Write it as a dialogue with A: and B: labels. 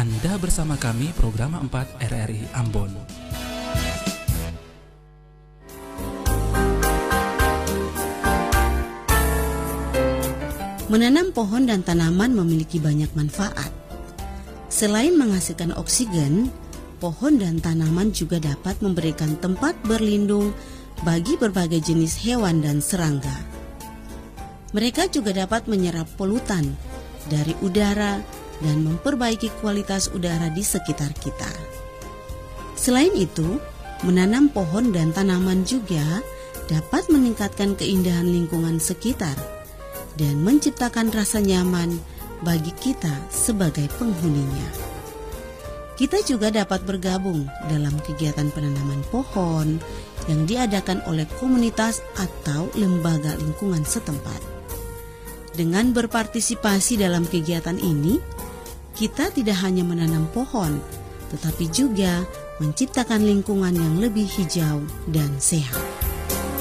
A: Anda bersama kami program 4 RRI Ambon.
B: Menanam pohon dan tanaman memiliki banyak manfaat. Selain menghasilkan oksigen, pohon dan tanaman juga dapat memberikan tempat berlindung bagi berbagai jenis hewan dan serangga. Mereka juga dapat menyerap polutan dari udara dan memperbaiki kualitas udara di sekitar kita. Selain itu, menanam pohon dan tanaman juga dapat meningkatkan keindahan lingkungan sekitar dan menciptakan rasa nyaman bagi kita sebagai penghuninya. Kita juga dapat bergabung dalam kegiatan penanaman pohon yang diadakan oleh komunitas atau lembaga lingkungan setempat. Dengan berpartisipasi dalam kegiatan ini, kita tidak hanya menanam pohon, tetapi juga menciptakan lingkungan yang lebih hijau dan sehat.